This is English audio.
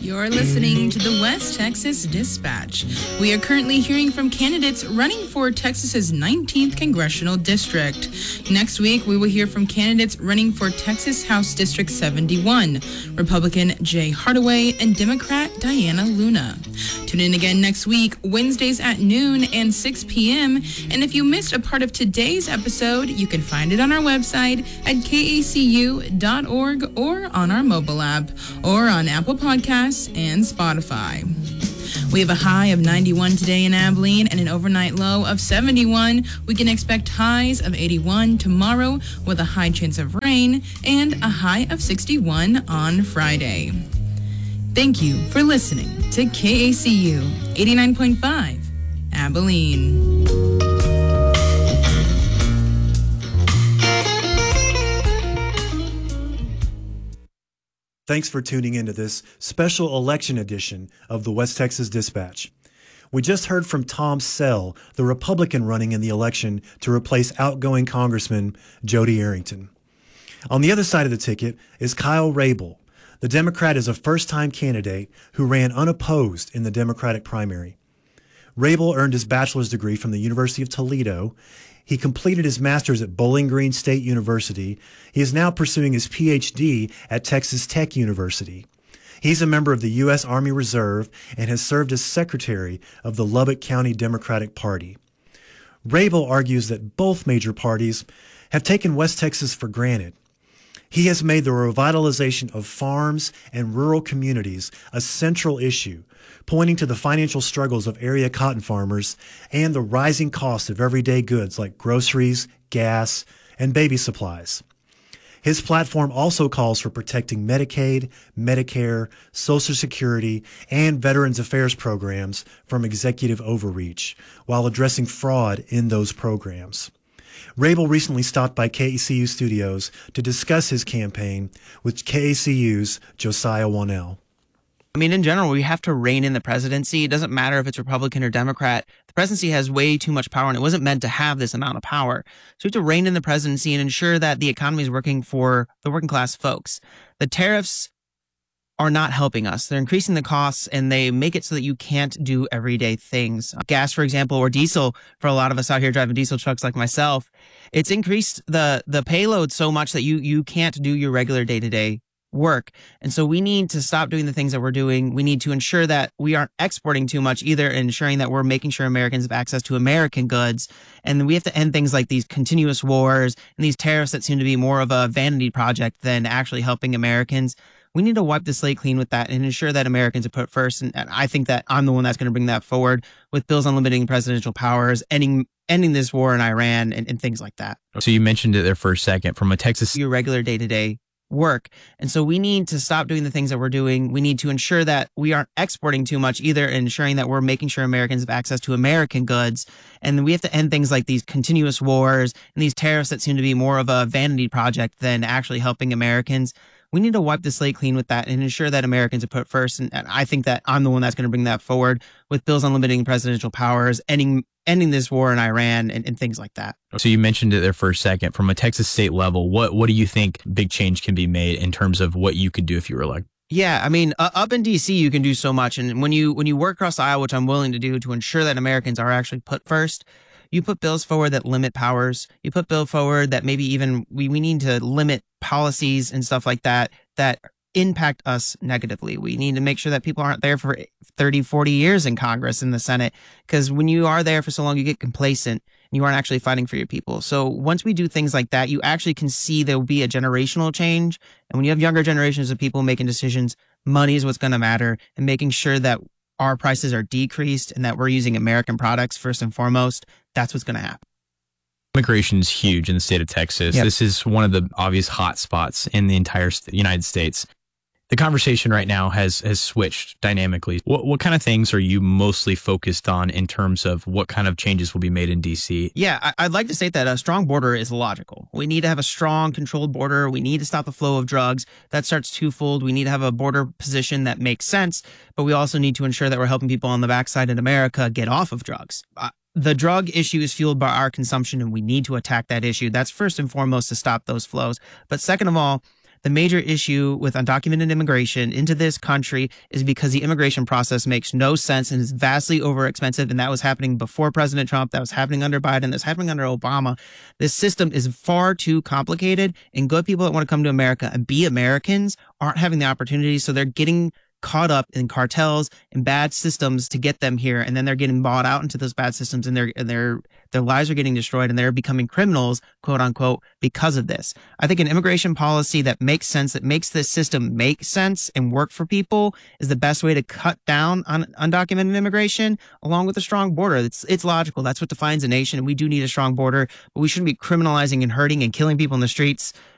You're listening to the West Texas Dispatch. We are currently hearing from candidates running for Texas's 19th Congressional District. Next week, we will hear from candidates running for Texas House District 71, Republican Jay Hardaway and Democrat Diana Luna. Tune in again next week, Wednesdays at noon and 6 p.m. And if you missed a part of today's episode, you can find it on our website at kacu.org or on our mobile app or on Apple Podcasts and Spotify. We have a high of 91 today in Abilene and an overnight low of 71. We can expect highs of 81 tomorrow with a high chance of rain and a high of 61 on Friday. Thank you for listening to KACU 89.5 Abilene. Thanks for tuning into this special election edition of the West Texas Dispatch. We just heard from Tom Sell, the Republican running in the election to replace outgoing Congressman Jody Arrington. On the other side of the ticket is Kyle Rabel. The Democrat is a first-time candidate who ran unopposed in the Democratic primary. Rabel earned his bachelor's degree from the University of Toledo. He completed his master's at Bowling Green State University. He is now pursuing his PhD at Texas Tech University. He's a member of the U.S. Army Reserve and has served as secretary of the Lubbock County Democratic Party. Rabel argues that both major parties have taken West Texas for granted. He has made the revitalization of farms and rural communities a central issue, pointing to the financial struggles of area cotton farmers and the rising cost of everyday goods like groceries, gas, and baby supplies. His platform also calls for protecting Medicaid, Medicare, Social Security, and Veterans Affairs programs from executive overreach, while addressing fraud in those programs. Rabel recently stopped by KACU Studios to discuss his campaign with KACU's Josiah Wanell. I mean, in general, we have to rein in the presidency. It doesn't matter if it's Republican or Democrat. The presidency has way too much power, and it wasn't meant to have this amount of power. So we have to rein in the presidency and ensure that the economy is working for the working class folks. The tariffs are not helping us. They're increasing the costs, and they make it so that you can't do everyday things. Gas, for example, or diesel, for a lot of us out here driving diesel trucks like myself, it's increased the payload so much that you can't do your regular day-to-day work. And so we need to stop doing the things that we're doing. We need to ensure that we aren't exporting too much either, and ensuring that we're making sure Americans have access to American goods. And we have to end things like these continuous wars and these tariffs that seem to be more of a vanity project than actually helping Americans. We need to wipe the slate clean with that and ensure that Americans are put first. And I think that I'm the one that's going to bring that forward with bills on limiting presidential powers, ending this war in Iran, and things like that. So you mentioned it there for a second. From a Texas, your regular day-to-day work. And so we need to stop doing the things that we're doing. We need to ensure that we aren't exporting too much either, and ensuring that we're making sure Americans have access to American goods. And we have to end things like these continuous wars and these tariffs that seem to be more of a vanity project than actually helping Americans. We need to wipe the slate clean with that and ensure that Americans are put first. And I think that I'm the one that's going to bring that forward with bills on limiting presidential powers, ending this war in Iran, and things like that. So you mentioned it there for a second. From a Texas state level, what do you think big change can be made in terms of what you could do if you were elected? Yeah, I mean, up in D.C., you can do so much. And when you work across the aisle, which I'm willing to do to ensure that Americans are actually put first, you put bills forward that limit powers. You put bill forward that maybe even we need to limit policies and stuff like that impact us negatively. We need to make sure that people aren't there for 30, 40 years in Congress and the Senate, because when you are there for so long, you get complacent and you aren't actually fighting for your people. So once we do things like that, you actually can see there will be a generational change. And when you have younger generations of people making decisions, money is what's going to matter, and making sure that our prices are decreased and that we're using American products first and foremost. That's what's going to happen. Immigration is huge in the state of Texas. Yep. This is one of the obvious hot spots in the entire United States. The conversation right now has switched dynamically. What kind of things are you mostly focused on in terms of what kind of changes will be made in D.C.? Yeah, I'd like to state that a strong border is logical. We need to have a strong, controlled border. We need to stop the flow of drugs. That starts twofold. We need to have a border position that makes sense, but we also need to ensure that we're helping people on the backside in America get off of drugs. The drug issue is fueled by our consumption, and we need to attack that issue. That's first and foremost to stop those flows. But second of all, the major issue with undocumented immigration into this country is because the immigration process makes no sense and is vastly over expensive. And that was happening before President Trump. That was happening under Biden. That's happening under Obama. This system is far too complicated, and good people that want to come to America and be Americans aren't having the opportunity. So they're getting caught up in cartels and bad systems to get them here, and then they're getting bought out into those bad systems, and their lives are getting destroyed, and they're becoming criminals, quote unquote, because of this. I think an immigration policy that makes sense, that makes this system make sense and work for people, is the best way to cut down on undocumented immigration, along with a strong border. It's logical. That's what defines a nation, and we do need a strong border, but we shouldn't be criminalizing and hurting and killing people in the streets